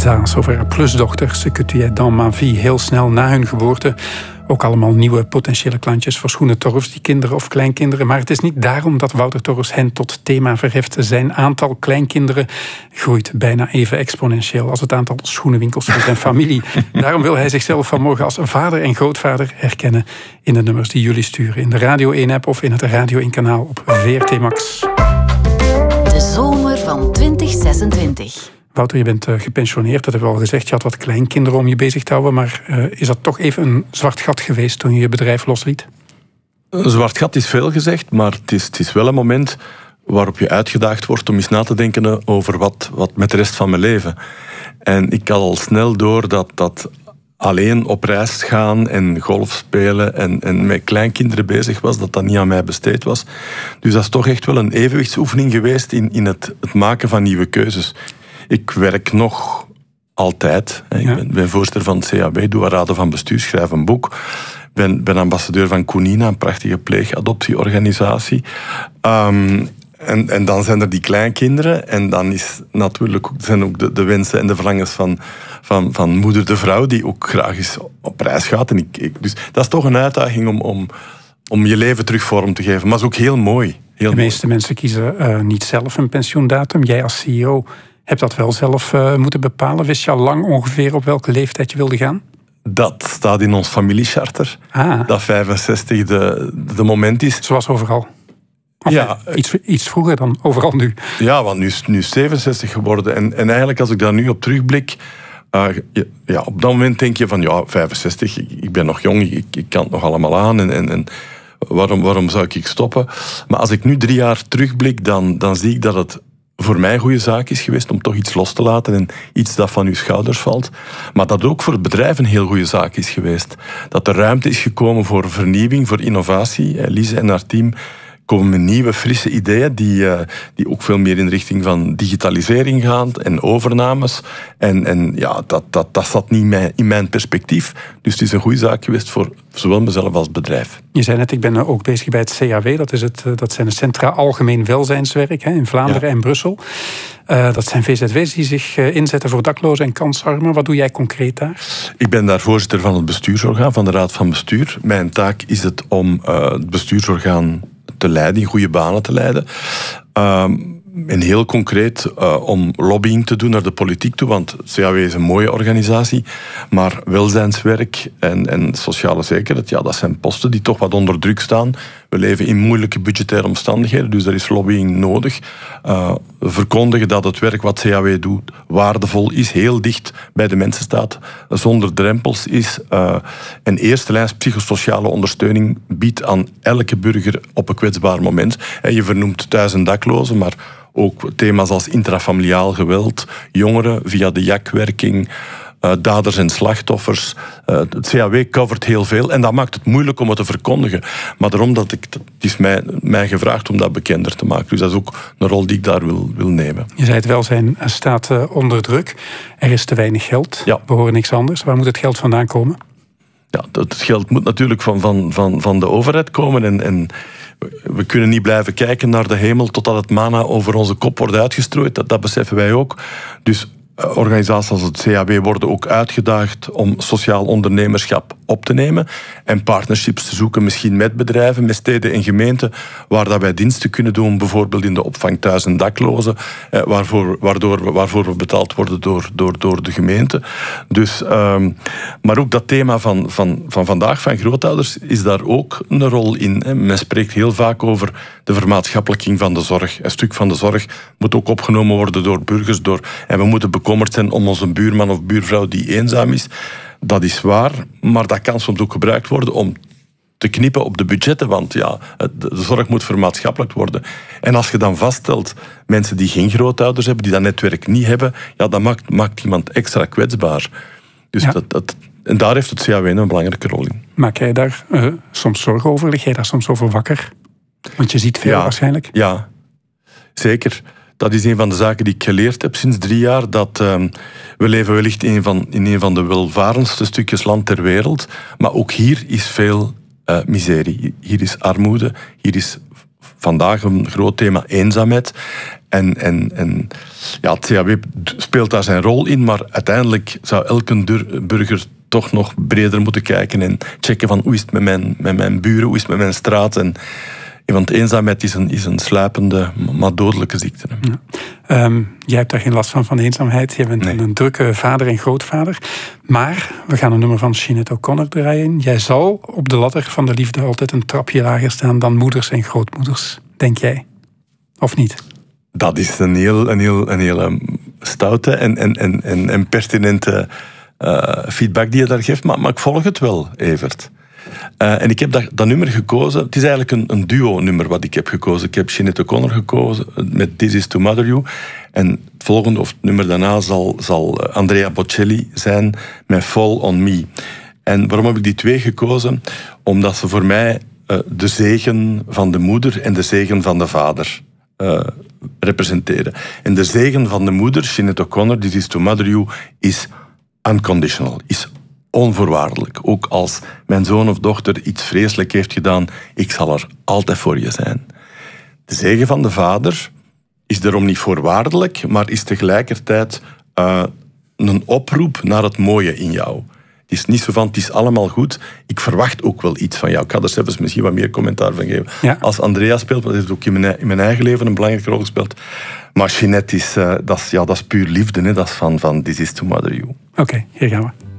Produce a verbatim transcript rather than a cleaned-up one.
Elsa, over haar plusdochter, Ce que tu es dans ma vie, heel snel na hun geboorte. Ook allemaal nieuwe potentiële klantjes voor Schoenen Torfs, die kinderen of kleinkinderen. Maar het is niet daarom dat Wouter Torfs hen tot thema verheft. Zijn aantal kleinkinderen groeit bijna even exponentieel als het aantal schoenenwinkels van zijn familie. Daarom wil hij zichzelf vanmorgen als vader en grootvader herkennen in de nummers die jullie sturen. In de Radio één-app of in het Radio één-kanaal op V R T Max. De zomer van twintig zesentwintig. Wouter, je bent uh, gepensioneerd, dat hebben we al gezegd. Je had wat kleinkinderen om je bezig te houden. Maar uh, is dat toch even een zwart gat geweest toen je je bedrijf losliet? Een zwart gat is veel gezegd, maar het is, het is wel een moment waarop je uitgedaagd wordt om eens na te denken over wat, wat met de rest van mijn leven. En ik had al snel door dat, dat alleen op reis gaan en golf spelen en, en met kleinkinderen bezig was, dat dat niet aan mij besteed was. Dus dat is toch echt wel een evenwichtsoefening geweest in, in het, het maken van nieuwe keuzes. Ik werk nog altijd. Ik ben, ben voorzitter van het C A B, doe raden van bestuur, schrijf een boek. Ik ben, ben ambassadeur van Koenina, een prachtige pleegadoptieorganisatie. Um, en, en dan zijn er die kleinkinderen. En dan is natuurlijk ook, zijn ook de, de wensen en de verlangens van, van, van moeder de vrouw, die ook graag eens op reis gaat. En ik, ik, dus dat is toch een uitdaging om, om, om je leven terug vorm te geven. Maar het is ook heel mooi. Heel de meeste mooi. mensen kiezen uh, niet zelf een pensioendatum. Jij als C E O hebt dat wel zelf uh, moeten bepalen. Wist je al lang ongeveer op welke leeftijd je wilde gaan? Dat staat in ons familiecharter. Ah. Dat vijfenzestig de, de moment is. Zoals overal. Of ja, iets, iets vroeger dan overal nu. Ja, want nu is nu zevenenzestig geworden. En, en eigenlijk als ik daar nu op terugblik, Uh, ja, op dat moment denk je van ja, vijfenzestig, ik, ik ben nog jong, ik, ik kan het nog allemaal aan. En, en, en waarom, waarom zou ik stoppen? Maar als ik nu drie jaar terugblik, dan, dan zie ik dat het voor mij een goede zaak is geweest om toch iets los te laten en iets dat van uw schouders valt. Maar dat ook voor het bedrijf een heel goede zaak is geweest. Dat er ruimte is gekomen voor vernieuwing, voor innovatie. Lise en haar team komen met nieuwe, frisse ideeën die, uh, die ook veel meer in de richting van digitalisering gaan en overnames. En, en ja, dat, dat, dat zat niet mijn, in mijn perspectief. Dus het is een goede zaak geweest voor zowel mezelf als bedrijf. Je zei net, ik ben ook bezig bij het C A W. Dat, is het, dat zijn de Centra Algemeen Welzijnswerk hè, in Vlaanderen ja. en Brussel. Uh, dat zijn V Z W's die zich uh, inzetten voor daklozen en kansarmen. Wat doe jij concreet daar? Ik ben daar voorzitter van het bestuursorgaan, van de Raad van Bestuur. Mijn taak is het om uh, het bestuursorgaan te leiden, in goede banen te leiden. Um, en heel concreet uh, om lobbying te doen naar de politiek toe, want het C A W is een mooie organisatie, maar welzijnswerk en, en sociale zekerheid, ja, dat zijn posten die toch wat onder druk staan. We leven in moeilijke budgettaire omstandigheden, dus er is lobbying nodig. Uh, verkondigen dat het werk wat C A W doet waardevol is, heel dicht bij de mensen staat, zonder drempels is, uh, en eerste lijns psychosociale ondersteuning biedt aan elke burger op een kwetsbaar moment. En je vernoemt thuis een daklozen, maar ook thema's als intrafamiliaal geweld, jongeren via de J A K-werking, uh, daders en slachtoffers. Uh, het C A W covert heel veel en dat maakt het moeilijk om het te verkondigen. Maar daarom dat ik, het is mij, mij gevraagd om dat bekender te maken. Dus dat is ook een rol die ik daar wil, wil nemen. Je zei het welzijn staat uh, onder druk. Er is te weinig geld. Ja. We horen niks anders. Waar moet het geld vandaan komen? Ja, het geld moet natuurlijk van, van, van, van de overheid komen en... en we kunnen niet blijven kijken naar de hemel totdat het manna over onze kop wordt uitgestrooid. Dat, dat beseffen wij ook. Dus organisaties als het C A W worden ook uitgedaagd om sociaal ondernemerschap op te nemen en partnerships te zoeken, misschien met bedrijven, met steden en gemeenten, waar dat wij diensten kunnen doen, bijvoorbeeld in de opvang thuis en daklozen, eh, waarvoor, waardoor we, waarvoor we betaald worden door, door, door de gemeente. Dus, um, maar ook dat thema van, van, van vandaag, van grootouders, is daar ook een rol in. Hè. Men spreekt heel vaak over de vermaatschappelijking van de zorg. Een stuk van de zorg moet ook opgenomen worden door burgers, door, en we moeten bekommerd zijn om onze buurman of buurvrouw die eenzaam is. Dat is waar, maar dat kan soms ook gebruikt worden om te knippen op de budgetten, want ja, de zorg moet vermaatschappelijk worden. En als je dan vaststelt, mensen die geen grootouders hebben, die dat netwerk niet hebben, ja, dat maakt, maakt iemand extra kwetsbaar. Dus ja. dat, dat, en daar heeft het C A W een belangrijke rol in. Maak jij daar uh, soms zorgen over? Lig jij daar soms over wakker? Want je ziet veel ja, waarschijnlijk. Ja, zeker. Dat is een van de zaken die ik geleerd heb sinds drie jaar. Dat uh, we leven wellicht in een, van, in een van de welvarendste stukjes land ter wereld. Maar ook hier is veel uh, miserie. Hier is armoede. Hier is vandaag een groot thema eenzaamheid. En, en, en ja, het C A W speelt daar zijn rol in, maar uiteindelijk zou elke dur- burger toch nog breder moeten kijken en checken van hoe is het met mijn, met mijn buren, hoe is het met mijn straat. En, want eenzaamheid is een, is een sluipende, maar dodelijke ziekte. Ja. Um, jij hebt daar geen last van, van eenzaamheid. Je bent nee. een drukke vader en grootvader. Maar we gaan een nummer van Sinead O'Connor draaien. Jij zal op de ladder van de liefde altijd een trapje lager staan dan moeders en grootmoeders, denk jij? Of niet? Dat is een heel, een heel, een hele stoute en, en, en, en pertinente uh, feedback die je daar geeft. Maar, maar ik volg het wel, Evert. Uh, en ik heb dat, dat nummer gekozen. Het is eigenlijk een, een duo-nummer wat ik heb gekozen. Ik heb Sinead O'Connor gekozen met This Is To Mother You. En het volgende, of het nummer daarna, zal, zal Andrea Bocelli zijn met Fall On Me. En waarom heb ik die twee gekozen? Omdat ze voor mij uh, de zegen van de moeder en de zegen van de vader uh, representeren. En de zegen van de moeder, Sinead O'Connor, This Is To Mother You, is unconditional, is onvoorwaardelijk. Ook als mijn zoon of dochter iets vreselijk heeft gedaan, ik zal er altijd voor je zijn. De zegen van de vader is daarom niet voorwaardelijk, maar is tegelijkertijd uh, een oproep naar het mooie in jou. Het is niet zo van, het is allemaal goed, ik verwacht ook wel iets van jou. Ik ga er zelfs misschien wat meer commentaar van geven. Ja. Als Andrea speelt, dat heeft ook in mijn, in mijn eigen leven een belangrijke rol gespeeld. Maar Sinead is, uh, dat is, ja, dat is puur liefde, hè? Dat is van, van This Is To Mother You. Oké, okay, hier gaan we.